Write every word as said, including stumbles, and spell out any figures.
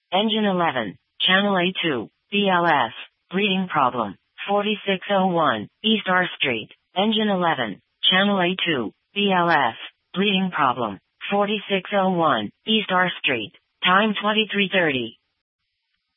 Engine eleven, Channel A two, B L S, bleeding problem, forty-six oh one, East R Street. Engine eleven, Channel A two, B L S, bleeding problem, forty-six oh one, East R Street. Time twenty-three thirty.